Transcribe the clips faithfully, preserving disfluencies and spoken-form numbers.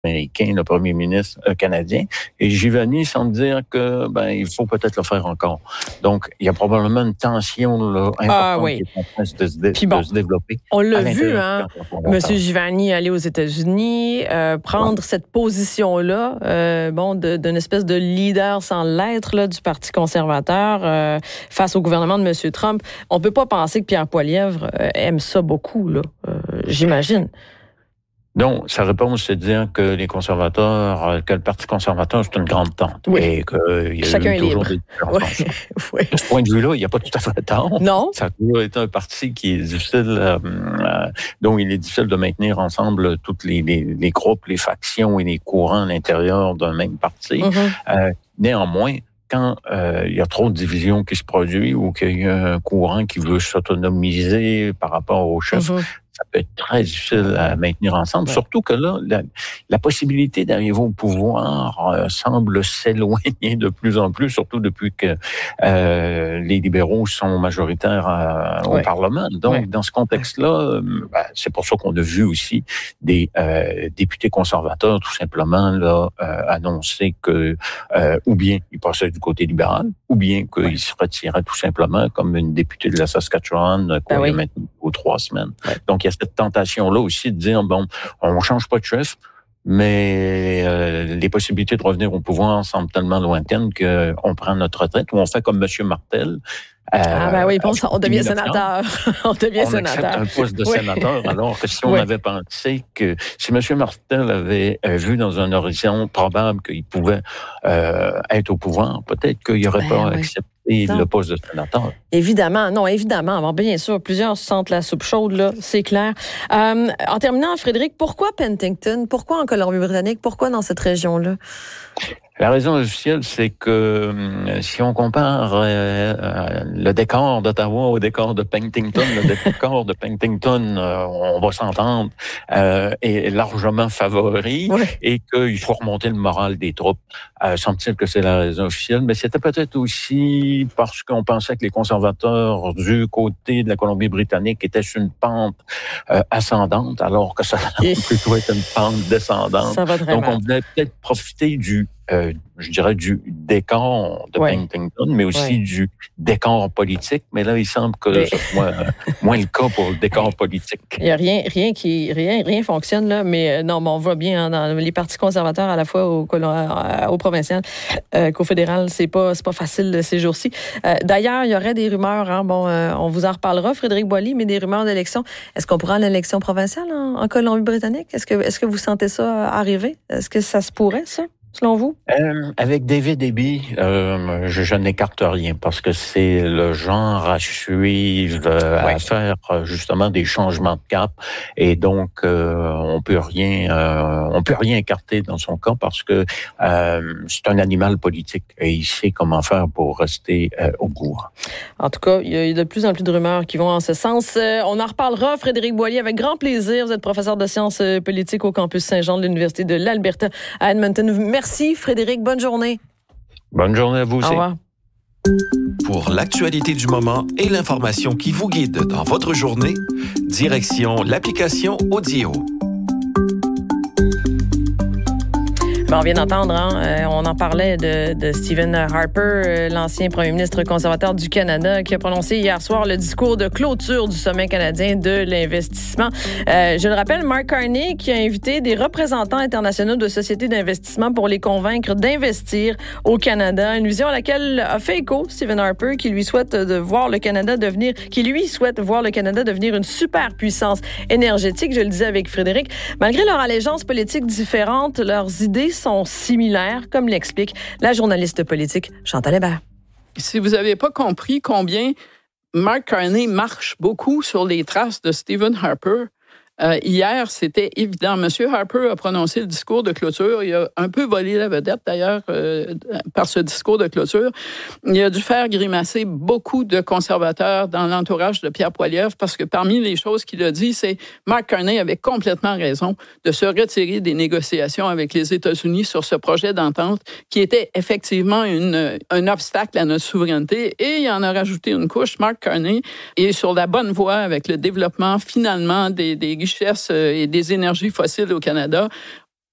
américain, le premier ministre euh, canadien. Et Giovanni semble dire que ben il faut peut-être le faire encore. Donc, il y a probablement une tension là, importante ah, oui. qui est en train de se, dé- Puis bon, de se développer. On l'a vu, hein, M. Giovanni aller aux États-Unis, euh, prendre ouais. cette position-là, euh, bon, de, d'une espèce de leader sans l'être là, du Parti conservateur euh, face au gouvernement de M. Trump. On peut pas penser que Pierre Poilievre euh, aime ça beaucoup, là, euh, j'imagine. Donc, sa réponse, c'est de dire que les conservateurs, que le Parti conservateur, c'est une grande tente. Oui. Et qu'il y a Chacun eu toujours libre. des différences. Oui. Oui. De ce point de vue-là, il n'y a pas tout à fait tort. Non. Ça a toujours été un parti qui est difficile, euh, euh, dont il est difficile de maintenir ensemble tous les, les, les groupes, les factions et les courants à l'intérieur d'un même parti. Mm-hmm. Euh, néanmoins, quand euh, il y a trop de divisions qui se produisent ou qu'il y a un courant qui veut s'autonomiser par rapport au chef, mm-hmm. ça peut être très difficile à maintenir ensemble. Ouais. Surtout que là, la, la possibilité d'arriver au pouvoir euh, semble s'éloigner de plus en plus, surtout depuis que euh, les libéraux sont majoritaires à, au ouais. Parlement. Donc, ouais. dans ce contexte-là, ben, c'est pour ça qu'on a vu aussi des euh, députés conservateurs tout simplement là euh, annoncer que euh, ou bien ils passaient du côté libéral, ou bien qu'ils ouais. se retiraient tout simplement, comme une députée de la Saskatchewan qu'on ben oui. a maintenant aux trois semaines. Ouais. Donc, il y a cette tentation-là aussi de dire, bon, on ne change pas de chef, mais euh, les possibilités de revenir au pouvoir semblent tellement lointaines qu'on prend notre retraite, ou on fait comme M. Martel. Euh, ah ben oui, on, on devient sénateur. on devient on sénateur. accepte un poste de oui. sénateur, alors que si on oui. avait pensé que, si M. Martel avait euh, vu dans un horizon probable qu'il pouvait euh, être au pouvoir, peut-être qu'il n'aurait ben pas oui. accepté non. le poste de sénateur. Évidemment, non, évidemment. Bon, bien sûr, plusieurs sentent la soupe chaude, là, c'est clair. Euh, en terminant, Frédéric, pourquoi Penticton? Pourquoi en Colombie-Britannique? Pourquoi dans cette région-là? La raison officielle, c'est que euh, si on compare euh, euh, le décor d'Ottawa au décor de Penticton, le décor de Penticton, euh, on va s'entendre, euh, est largement favori oui. et qu'il faut remonter le moral des troupes. Euh, semble-t-il que c'est la raison officielle, mais c'était peut-être aussi parce qu'on pensait que les conservateurs du côté de la Colombie-Britannique étaient sur une pente euh, ascendante, alors que ça a plutôt été une pente descendante. Ça va très Donc, mal. on voulait peut-être profiter du Euh, je dirais du décor de ouais. Penticton, mais aussi ouais. du décor politique. Mais là, il semble que mais... ce soit euh, moins le cas pour le décor politique. Il n'y a rien, rien qui, rien, rien fonctionne là. Mais euh, non, mais on voit bien hein, dans les partis conservateurs à la fois au, au provincial euh, qu'au fédéral, c'est pas, c'est pas facile ces jours-ci. Euh, d'ailleurs, il y aurait des rumeurs. Hein, bon, euh, on vous en reparlera, Frédéric Boily, mais des rumeurs d'élection. Est-ce qu'on pourra à l'élection provinciale en, en Colombie-Britannique? Est-ce que, est-ce que vous sentez ça arriver? Est-ce que ça se pourrait ça? Selon vous? Euh, avec David Eby, euh, je, je n'écarte rien parce que c'est le genre à suivre, euh, ouais. à faire justement des changements de cap et donc euh, on peut rien, euh, on peut rien écarter dans son cas parce que euh, c'est un animal politique et il sait comment faire pour rester euh, au pouvoir. En tout cas, il y a de plus en plus de rumeurs qui vont en ce sens. Euh, on en reparlera, Frédéric Boily, avec grand plaisir. Vous êtes professeur de sciences politiques au campus Saint-Jean de l'Université de l'Alberta à Edmonton. Merci, Frédéric. Bonne journée. Bonne journée à vous aussi. Au revoir. Pour l'actualité du moment et l'information qui vous guide dans votre journée, direction l'application Audio. Ben, on vient d'entendre, hein, euh, on en parlait de, de Stephen Harper, euh, l'ancien premier ministre conservateur du Canada, qui a prononcé hier soir le discours de clôture du sommet canadien de l'investissement. Euh, je le rappelle, Mark Carney qui a invité des représentants internationaux de sociétés d'investissement pour les convaincre d'investir au Canada. Une vision à laquelle a fait écho Stephen Harper, qui lui souhaite de voir le Canada devenir, qui lui souhaite voir le Canada devenir une superpuissance énergétique. Je le disais avec Frédéric. Malgré leur allégeance politique différente, leurs idées sont similaires, comme l'explique la journaliste politique Chantal Hébert. Si vous n'avez pas compris combien Mark Carney marche beaucoup sur les traces de Stephen Harper, euh, hier, c'était évident. M. Harper a prononcé le discours de clôture. Il a un peu volé la vedette, d'ailleurs, euh, par ce discours de clôture. Il a dû faire grimacer beaucoup de conservateurs dans l'entourage de Pierre Poilievre parce que parmi les choses qu'il a dit, c'est Mark Carney avait complètement raison de se retirer des négociations avec les États-Unis sur ce projet d'entente qui était effectivement une, un obstacle à notre souveraineté. Et il en a rajouté une couche. Mark Carney est sur la bonne voie avec le développement, finalement, des, des richesses et des énergies fossiles au Canada.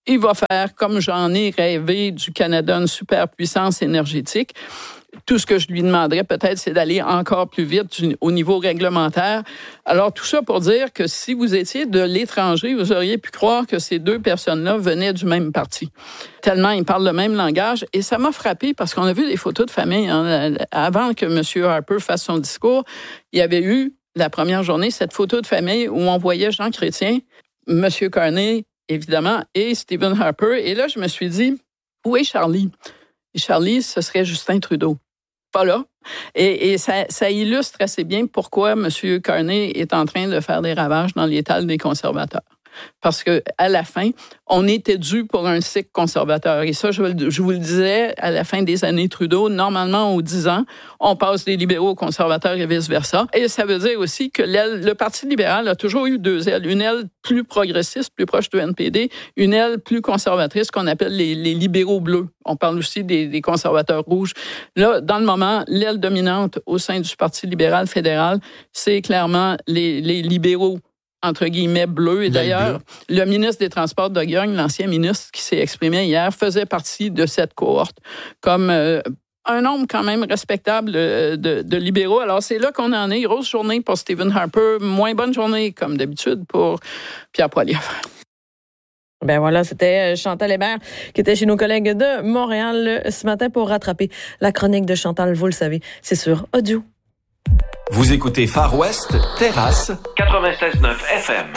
il va faire, comme j'en ai rêvé, du Canada une superpuissance énergétique. Tout ce que je lui demanderais peut-être, c'est d'aller encore plus vite au niveau réglementaire. Alors, tout ça pour dire que si vous étiez de l'étranger, vous auriez pu croire que ces deux personnes-là venaient du même parti. Tellement ils parlent le même langage. Et ça m'a frappé parce qu'on a vu des photos de famille. Hein. Avant que M. Harper fasse son discours, il y avait eu, la première journée, cette photo de famille où on voyait Jean Chrétien, M. Carney, évidemment, et Stephen Harper. Et là, je me suis dit, où est Charlie? Et Charlie, ce serait Justin Trudeau. Pas là. Et, et ça, ça illustre assez bien pourquoi M. Carney est en train de faire des ravages dans l'étal des conservateurs. Parce que à la fin, on était dû pour un cycle conservateur. Et ça, je, je vous le disais, à la fin des années Trudeau, normalement, aux dix ans, on passe des libéraux aux conservateurs et vice-versa. Et ça veut dire aussi que l'aile, le Parti libéral a toujours eu deux ailes. Une aile plus progressiste, plus proche du N P D, une aile plus conservatrice qu'on appelle les, les libéraux bleus. On parle aussi des, des conservateurs rouges. Là, dans le moment, l'aile dominante au sein du Parti libéral fédéral, c'est clairement les, les libéraux entre guillemets, bleu. Et d'ailleurs, le ministre des Transports, Doug Young, l'ancien ministre qui s'est exprimé hier, faisait partie de cette cohorte comme euh, un nombre quand même respectable de, de libéraux. Alors, c'est là qu'on en est. Grosse journée pour Stephen Harper, moins bonne journée, comme d'habitude, pour Pierre Poilievre. Ben voilà, c'était Chantal Hébert qui était chez nos collègues de Montréal ce matin pour rattraper la chronique de Chantal, vous le savez, c'est sur Audio. Vous écoutez Far West, Terrasse, quatre-vingt-seize neuf F M.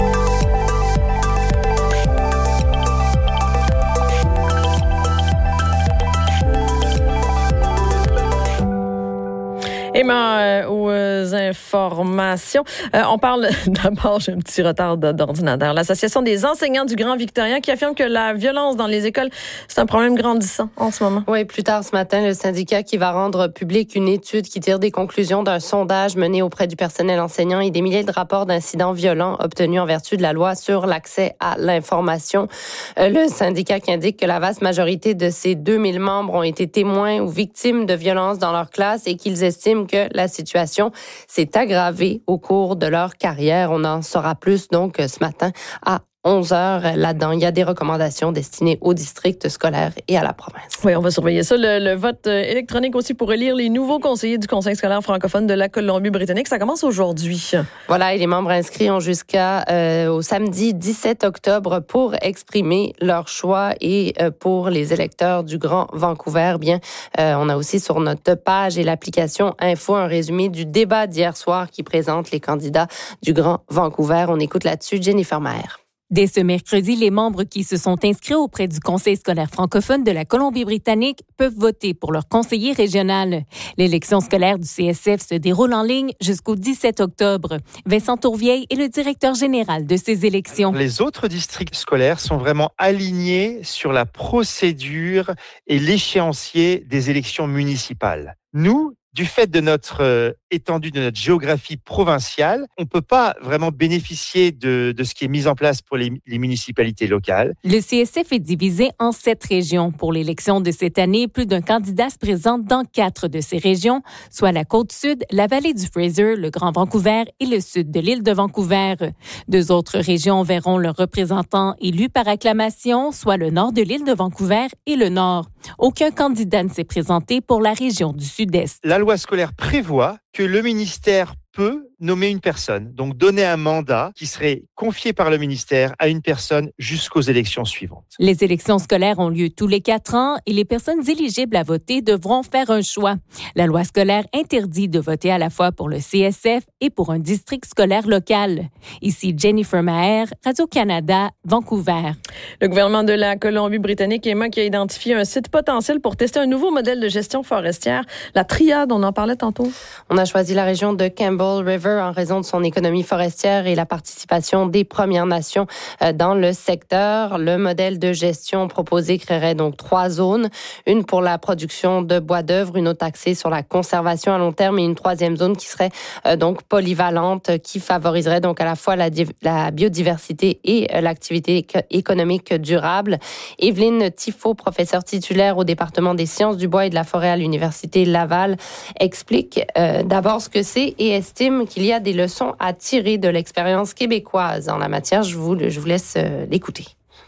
Et ben, euh, aux informations, euh, on parle d'abord, j'ai un petit retard d'ordinateur. L'Association des enseignants du Grand Victoria qui affirme que la violence dans les écoles, c'est un problème grandissant en ce moment. Oui, plus tard ce matin, le syndicat qui va rendre publique une étude qui tire des conclusions d'un sondage mené auprès du personnel enseignant et des milliers de rapports d'incidents violents obtenus en vertu de la loi sur l'accès à l'information. Euh, le syndicat qui indique que la vaste majorité de ses deux mille membres ont été témoins ou victimes de violences dans leur classe et qu'ils estiment que la situation s'est aggravée au cours de leur carrière. On en saura plus donc ce matin à onze heures là-dedans. Il y a des recommandations destinées aux districts scolaires et à la province. Oui, on va surveiller ça. Le, le vote électronique aussi pour élire les nouveaux conseillers du Conseil scolaire francophone de la Colombie-Britannique. Ça commence aujourd'hui. Voilà, et les membres inscrits ont jusqu'à euh, au samedi dix-sept octobre pour exprimer leur choix et euh, pour les électeurs du Grand Vancouver. Bien, euh, on a aussi sur notre page et l'application Info un résumé du débat d'hier soir qui présente les candidats du Grand Vancouver. On écoute là-dessus Jennifer Maher. Dès ce mercredi, les membres qui se sont inscrits auprès du Conseil scolaire francophone de la Colombie-Britannique peuvent voter pour leur conseiller régional. L'élection scolaire du C S F se déroule en ligne jusqu'au dix-sept octobre. Vincent Tourvieille est le directeur général de ces élections. Les autres districts scolaires sont vraiment alignés sur la procédure et l'échéancier des élections municipales. Nous, du fait de notre euh, étendue, de notre géographie provinciale, on ne peut pas vraiment bénéficier de, de ce qui est mis en place pour les, les municipalités locales. Le C S F est divisé en sept régions. Pour l'élection de cette année, plus d'un candidat se présente dans quatre de ces régions, soit la Côte-Sud, la vallée du Fraser, le Grand Vancouver et le sud de l'île de Vancouver. Deux autres régions verront leurs représentants élus par acclamation, soit le nord de l'île de Vancouver et le nord. Aucun candidat ne s'est présenté pour la région du Sud-Est. La loi scolaire prévoit que le ministère peut nommer une personne, donc donner un mandat qui serait confié par le ministère à une personne jusqu'aux élections suivantes. Les élections scolaires ont lieu tous les quatre ans et les personnes éligibles à voter devront faire un choix. La loi scolaire interdit de voter à la fois pour le C S F et pour un district scolaire local. Ici Jennifer Maher, Radio-Canada, Vancouver. Le gouvernement de la Colombie-Britannique, Emma, qui a identifié un site potentiel pour tester un nouveau modèle de gestion forestière, la triade, on en parlait tantôt. On a choisi la région de Campbell River en raison de son économie forestière et la participation des Premières Nations dans le secteur. Le modèle de gestion proposé créerait donc trois zones. Une pour la production de bois d'œuvre, une autre axée sur la conservation à long terme et une troisième zone qui serait donc polyvalente, qui favoriserait donc à la fois la, la biodiversité et l'activité économique durable. Évelyne Tifo, professeure titulaire au département des sciences du bois et de la forêt à l'Université Laval, explique euh, d'abord ce que c'est et estime qu'il y a des leçons à tirer de l'expérience québécoise en la matière. Je vous, je vous laisse euh, l'écouter.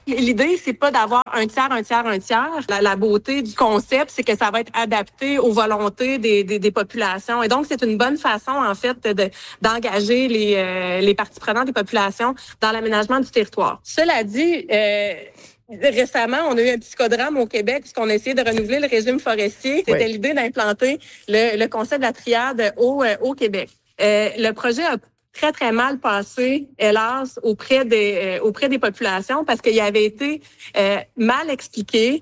L'idée, c'est pas d'avoir un tiers, un tiers, un tiers. La, la beauté du concept, c'est que ça va être adapté aux volontés des, des, des populations. Et donc, c'est une bonne façon, en fait, de, d'engager les, euh, les parties prenantes des populations dans l'aménagement du territoire. Cela dit, euh, récemment, on a eu un psychodrame au Québec puisqu'on a essayé de renouveler le régime forestier. C'était oui. l'idée d'implanter le, le concept de la triade au, euh, au Québec. Euh, le projet a très, très mal passé, hélas, auprès des, euh, auprès des populations parce qu'il avait été euh, mal expliqué.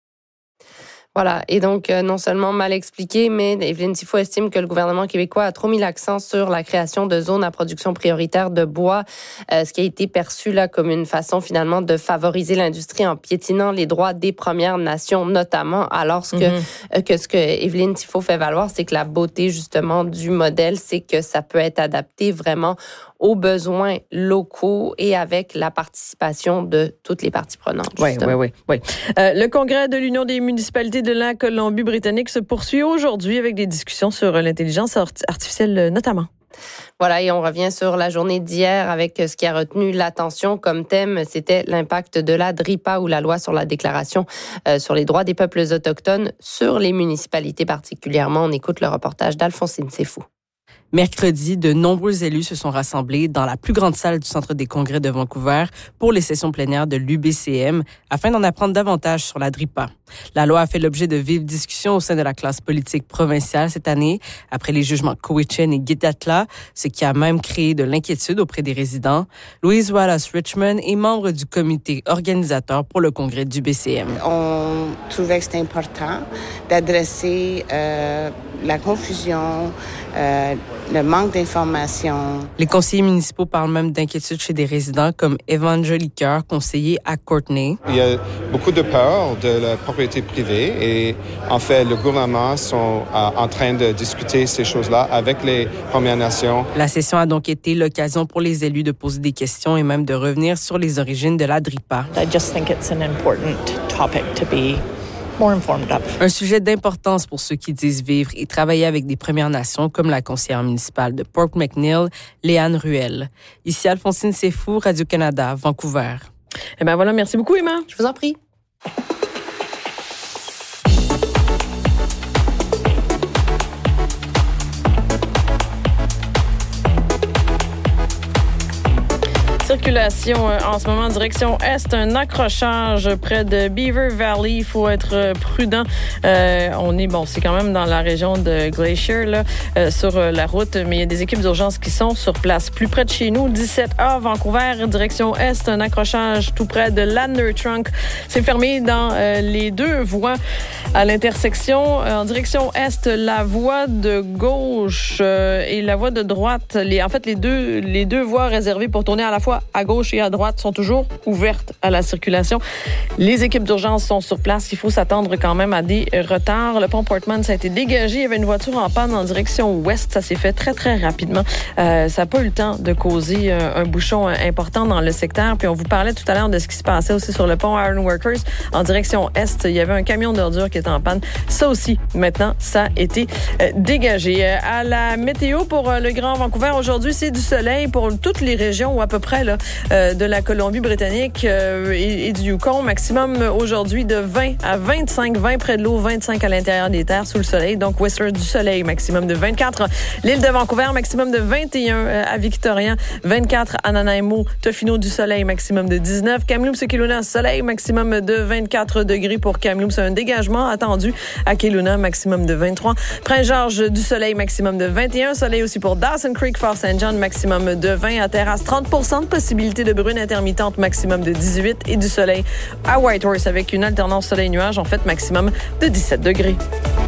Voilà, et donc euh, non seulement mal expliqué, mais Evelyne Tifo estime que le gouvernement québécois a trop mis l'accent sur la création de zones à production prioritaire de bois, euh, ce qui a été perçu là comme une façon finalement de favoriser l'industrie en piétinant les droits des Premières Nations notamment, alors que, mm-hmm. euh, que ce que Evelyne Tifo fait valoir, c'est que la beauté justement du modèle, c'est que ça peut être adapté vraiment aux besoins locaux et avec la participation de toutes les parties prenantes. Oui, oui, oui. oui. Euh, le Congrès de l'Union des municipalités de la Colombie-Britannique se poursuit aujourd'hui avec des discussions sur l'intelligence artificielle notamment. Voilà, et on revient sur la journée d'hier avec ce qui a retenu l'attention comme thème. C'était l'impact de la DRIPA ou la loi sur la déclaration euh, sur les droits des peuples autochtones sur les municipalités particulièrement. On écoute le reportage d'Alphonsine Sefou. Mercredi, de nombreux élus se sont rassemblés dans la plus grande salle du Centre des congrès de Vancouver pour les sessions plénières de l'U B C M afin d'en apprendre davantage sur la DRIPA. La loi a fait l'objet de vives discussions au sein de la classe politique provinciale cette année après les jugements Cowichan et Gittatla, ce qui a même créé de l'inquiétude auprès des résidents. Louise Wallace Richmond est membre du comité organisateur pour le congrès du B C M. On trouvait que c'était important d'adresser euh, la confusion, euh, le manque d'informations. Les conseillers municipaux parlent même d'inquiétude chez des résidents comme Evan Jolicoeur, conseiller à Courtenay. Il y a beaucoup de peur de la propriété privée et en fait, le gouvernement sont euh, en train de discuter ces choses-là avec les Premières Nations. La session a donc été l'occasion pour les élus de poser des questions et même de revenir sur les origines de la DRIPA. I just think it's an important topic to be more informed of. Un sujet d'importance pour ceux qui disent vivre et travailler avec des Premières Nations, comme la conseillère municipale de Port McNeill, Léane Ruel. Ici Alphonsine Sefou, Radio-Canada, Vancouver. Eh bien voilà, merci beaucoup Emma. Je vous en prie. Circulation en ce moment en direction est, un accrochage près de Beaver Valley. Il faut être prudent. Euh, on est, bon, c'est quand même dans la région de Glacier, là, euh, sur la route, mais il y a des équipes d'urgence qui sont sur place. Plus près de chez nous, dix-sept A, Vancouver, direction est, un accrochage tout près de Ladner Trunk. C'est fermé dans euh, les deux voies à l'intersection. Euh, en direction est, la voie de gauche euh, et la voie de droite, les, en fait, les deux, les deux voies réservées pour tourner à la fois à gauche et à droite sont toujours ouvertes à la circulation. Les équipes d'urgence sont sur place. Il faut s'attendre quand même à des retards. Le pont Portman, ça a été dégagé. Il y avait une voiture en panne en direction ouest. Ça s'est fait très, très rapidement. Euh, ça n'a pas eu le temps de causer un, un bouchon important dans le secteur. Puis on vous parlait tout à l'heure de ce qui se passait aussi sur le pont Iron Workers. En direction est, il y avait un camion d'ordures qui était en panne. Ça aussi, maintenant, ça a été euh, dégagé. Euh, à la météo pour euh, le Grand Vancouver, aujourd'hui, c'est du soleil pour toutes les régions ou à peu près là, euh, de la Colombie-Britannique euh, et, et du Yukon. Maximum aujourd'hui de vingt à vingt-cinq, vingt près de l'eau, vingt-cinq à l'intérieur des terres sous le soleil. Donc, Whistler du soleil, maximum de vingt-quatre. L'île de Vancouver, maximum de vingt et un euh, à Victoria, vingt-quatre à Nanaimo. Tofino du soleil, maximum de dix-neuf. Kamloops et Kelowna, soleil, maximum de vingt-quatre degrés pour Kamloops. Un dégagement attendu à Kelowna, maximum de vingt-trois. Prince-Georges du soleil, maximum de vingt et un. Soleil aussi pour Dawson Creek, Fort Saint John, maximum de vingt. À Terrasse, trente pour cent de possibilité de bruine intermittente, maximum de dix-huit. Et du soleil à Whitehorse avec une alternance soleil-nuage, en fait, maximum de dix-sept degrés.